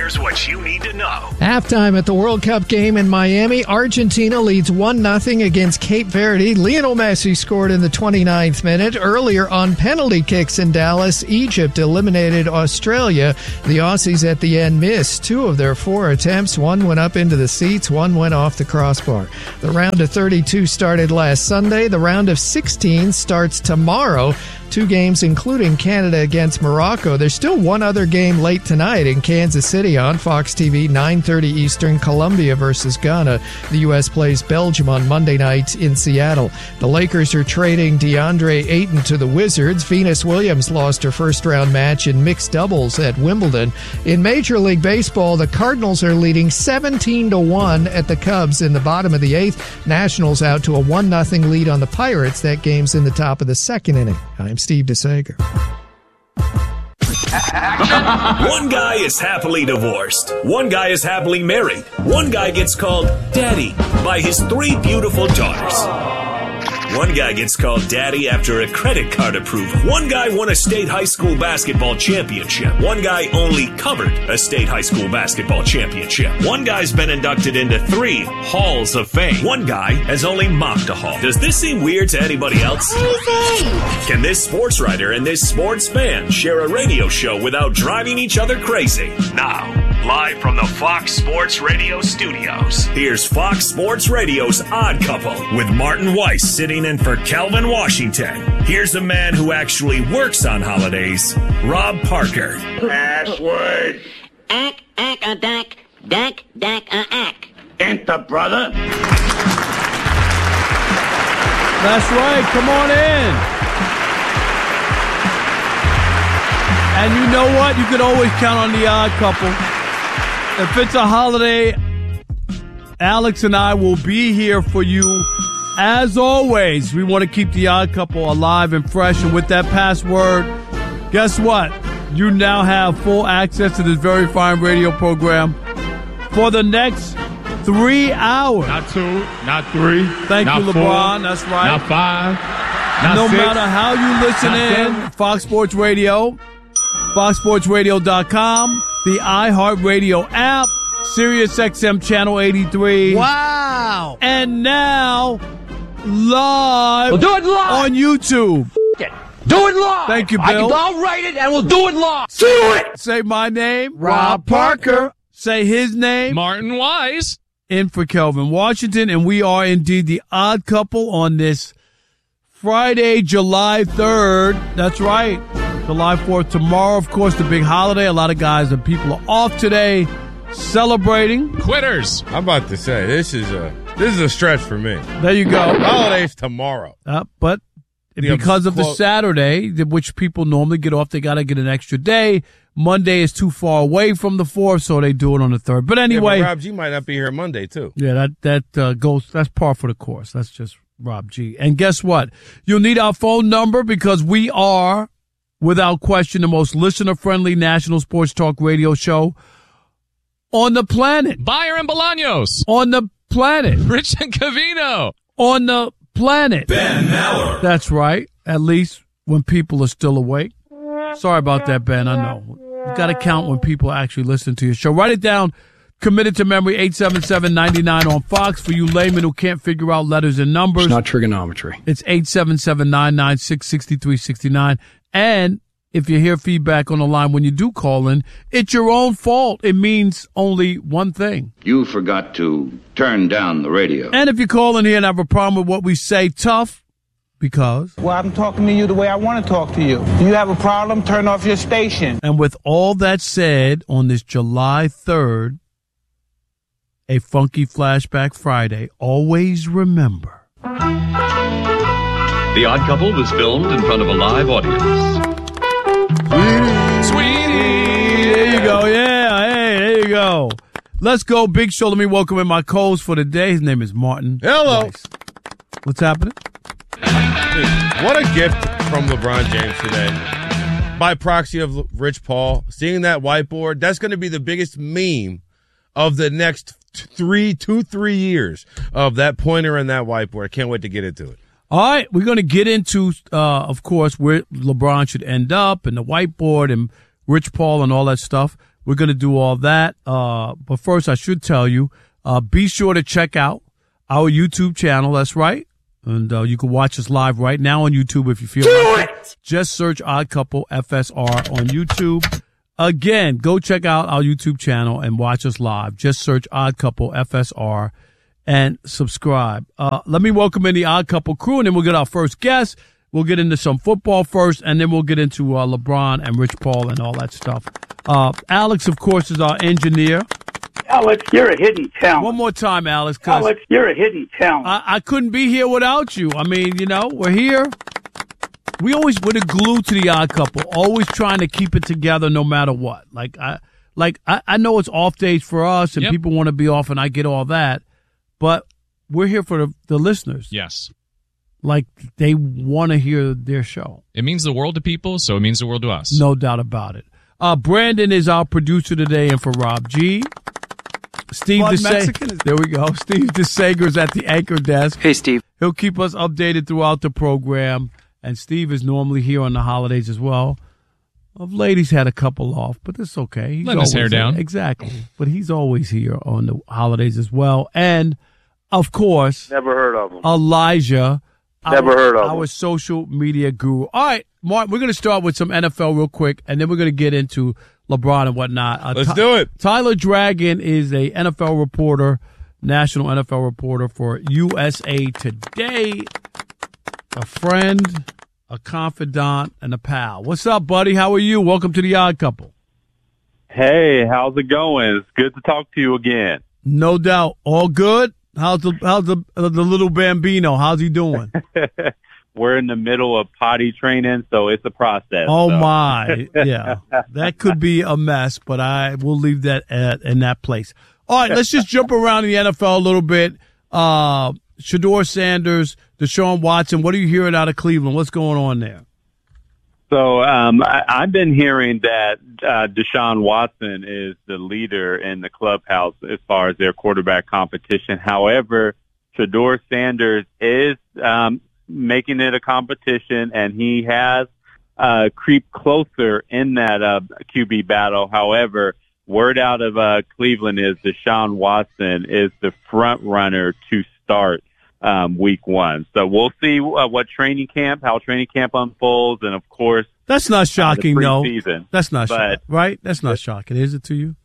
Here's what you need to know. Halftime at the World Cup game in Miami, Argentina leads 1-0 against Cape Verde. Lionel Messi scored in the 29th minute. Earlier on penalty kicks in Dallas, Egypt eliminated Australia. The Aussies at the end missed 2 of their 4 attempts. 1 went up into the seats, 1 went off the crossbar. The round of 32 started last Sunday. The round of 16 starts tomorrow. 2 games, including Canada against Morocco. There's still one other game late tonight in Kansas City on Fox TV, 9:30 Eastern, Colombia versus Ghana. The U.S. plays Belgium on Monday night in Seattle. The Lakers are trading DeAndre Ayton to the Wizards. Venus Williams lost her first-round match in mixed doubles at Wimbledon. In Major League Baseball, the Cardinals are leading 17-1 at the Cubs in the bottom of the 8th. Nationals out to a 1-0 lead on the Pirates. That game's in the top of the 2nd inning. I'm Steve DeSager. One guy is happily divorced. One guy is happily married. One guy gets called Daddy by his 3 beautiful daughters. One guy gets called Daddy after a credit card approved. One guy won a state high school basketball championship. One guy only covered a state high school basketball championship. One guy's been inducted into 3 halls of fame. One guy has only mocked a hall. Does this seem weird to anybody else? Can this sports writer and this sports fan share a radio show without driving each other crazy? Now, live from the Fox Sports Radio studios, here's Fox Sports Radio's Odd Couple with Martin Weiss sitting in for Calvin Washington. Here's a man who actually works on holidays, Rob Parker. Password. Ack, a dack, dack, ack. Enter, brother. That's right. Come on in. And you know what? You can always count on the Odd Couple. If it's a holiday, Alex and I will be here for you. As always, we want to keep the Odd Couple alive and fresh. And with that password, guess what? You now have full access to this very fine radio program for the next 3 hours. Not 2, not 3. Thank not you, 4, LeBron. That's right. Not 5. Not no 6, matter how you listen in, 10. Fox Sports Radio, foxsportsradio.com, the iHeartRadio app, SiriusXM Channel 83. Wow! And now, live, We'll do it live on YouTube. Do it live. Thank you, Bill. I'll write it and we'll do it live. Do it. Say my name, Rob Parker. Say his name, Martin Wise. in for Kelvin Washington. And we are indeed the Odd Couple on this Friday, July 3rd. That's right. July 4th. Tomorrow, of course, the big holiday. A lot of guys and people are off today celebrating. Quitters. I'm about to say, this is a stretch for me. There you go. Holidays tomorrow. But because of the Saturday, which people normally get off, they got to get an extra day. Monday is too far away from the 4th, so they do it on the 3rd. But anyway. Yeah, but Rob G might not be here Monday, too. Yeah, that's par for the course. That's just Rob G. And guess what? You'll need our phone number because we are, without question, the most listener-friendly national sports talk radio show on the planet. Bayer and Bolaños. On the planet. Rich and Covino. On the planet. Ben Maller. That's right. At least when people are still awake. Sorry about that, Ben. I know. You got to count when people actually listen to your show. Write it down. Committed to memory, 877-99 on Fox. For you laymen who can't figure out letters and numbers. It's not trigonometry. It's 877-996-6369. And if you hear feedback on the line when you do call in, it's your own fault. It means only one thing. You forgot to turn down the radio. And if you call in here and have a problem with what we say, tough, because... Well, I'm talking to you the way I want to talk to you. You have a problem, turn off your station. And with all that said, on this July 3rd, a funky flashback Friday, always remember. The Odd Couple was filmed in front of a live audience. Sweetie! There you go. Yeah, hey, there you go. Let's go. Big show. Let me welcome in my co-host for the day. His name is Martin. Hello. Weiss. What's happening? Dude, what a gift from LeBron James today. By proxy of Rich Paul. Seeing that whiteboard, that's going to be the biggest meme of the next 3 years of that pointer and that whiteboard. I can't wait to get into it. All right, we're going to get into, of course, where LeBron should end up and the whiteboard and Rich Paul and all that stuff. We're going to do all that. But first, I should tell you, be sure to check out our YouTube channel. That's right. And you can watch us live right now on YouTube if you feel like it. Just search Odd Couple FSR on YouTube. Again, go check out our YouTube channel and watch us live. Just search Odd Couple FSR and subscribe. Let me welcome in the Odd Couple crew, and then we'll get our first guest. We'll get into some football first, and then we'll get into LeBron and Rich Paul and all that stuff. Alex, of course, is our engineer. Alex, you're a hidden talent. One more time, Alex. Alex, you're a hidden talent. I couldn't be here without you. I mean, we're here. We're the glue to the Odd Couple, always trying to keep it together no matter what. I know it's off days for us, and people want to be off, and I get all that. But we're here for the listeners. Yes. Like, they want to hear their show. It means the world to people, so it means the world to us. No doubt about it. Brandon is our producer today, and for Rob G. Steve DeSager. There we go. Steve DeSager is at the anchor desk. Hey, Steve. He'll keep us updated throughout the program. And Steve is normally here on the holidays as well. Of late, he's had a couple off, but it's okay. Let his hair down. Exactly. But he's always here on the holidays as well. And, of course, Never heard of him. Elijah. Never heard of him. Our social media guru. All right, Mark, we're going to start with some NFL real quick, and then we're going to get into LeBron and whatnot. Let's do it. Tyler Dragon is a NFL reporter, national NFL reporter for USA Today. A friend, a confidant, and a pal. What's up, buddy? How are you? Welcome to the Odd Couple. Hey, how's it going? It's good to talk to you again. No doubt. All good? How's the little Bambino? How's he doing? We're in the middle of potty training, so it's a process. Oh, my. Yeah. That could be a mess, but I will leave that in that place. All right, let's just jump around the NFL a little bit. Shedeur Sanders, Deshaun Watson, what are you hearing out of Cleveland? What's going on there? So I've been hearing that Deshaun Watson is the leader in the clubhouse as far as their quarterback competition. However, Shedeur Sanders is making it a competition, and he has creeped closer in that QB battle. However, word out of Cleveland is Deshaun Watson is the front runner to start week 1. So we'll see how training camp unfolds. And of course, that's not shocking, though. That's not shocking, right? That's not shocking, is it to you?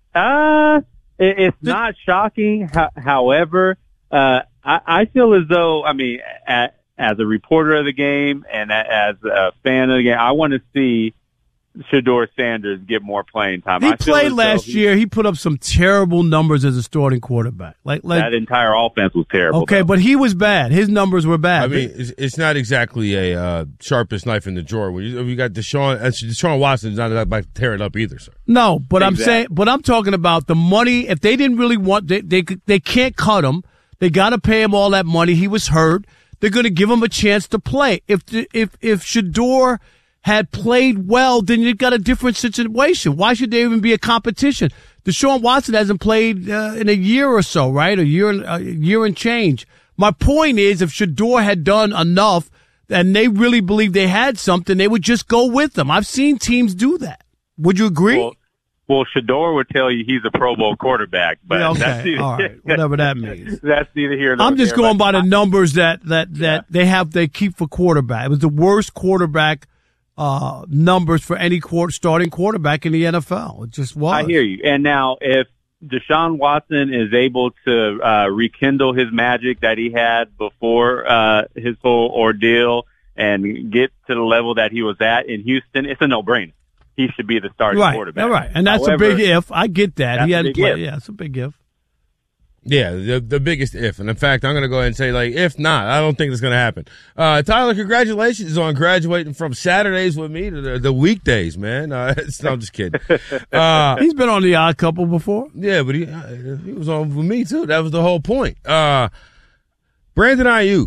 It's not shocking. However, I feel as though, as a reporter of the game and as a fan of the game, I want to see Shedeur Sanders get more playing time. He played last year. He put up some terrible numbers as a starting quarterback. Like that entire offense was terrible. Okay, but he was bad. His numbers were bad. It's not exactly a sharpest knife in the drawer. When you got Deshaun Watson's not about to tear it up either, sir. No, but I'm talking about the money. If they didn't really want, they can't cut him. They got to pay him all that money. He was hurt. They're going to give him a chance to play. If Shedeur had played well, then you've got a different situation. Why should there even be a competition? Deshaun Watson hasn't played in a year or so, right? A year and change. My point is, if Shedeur had done enough and they really believed they had something, they would just go with them. I've seen teams do that. Would you agree? Well, Shedeur would tell you he's a Pro Bowl quarterback, but okay, all right, whatever that means. That's neither here nor I'm just there, going by the numbers that they keep for quarterback. It was the worst quarterback numbers for any starting quarterback in the NFL. It just was. I hear you. And now, if Deshaun Watson is able to rekindle his magic that he had before his whole ordeal and get to the level that he was at in Houston, it's a no-brainer. He should be the starting quarterback. Right, and that's a big if. I get that. He hadn't played. Yeah, it's a big if. Yeah, the biggest if. And in fact, I'm going to go ahead and say, if not, I don't think it's going to happen. Tyler, congratulations on graduating from Saturdays with me to the weekdays, man. No, I'm just kidding. He's been on the Odd Couple before. Yeah, but he was on with me, too. That was the whole point. Brandon Ayuk,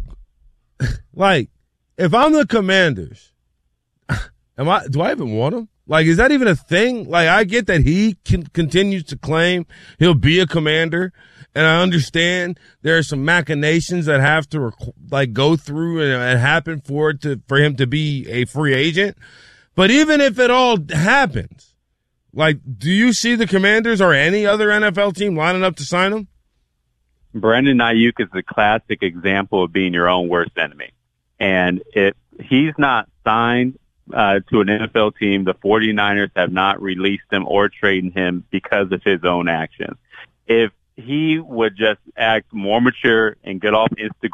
if I'm the Commanders, do I even want him? Is that even a thing? I get that he continues to claim he'll be a Commander, and I understand there are some machinations that have to go through and happen for him to be a free agent. But even if it all happens, Like, do you see the Commanders or any other NFL team lining up to sign him? Brandon Ayuk is the classic example of being your own worst enemy. And if he's not signed to an NFL team, the 49ers have not released him or traded him because of his own actions. If he would just act more mature and get off Instagram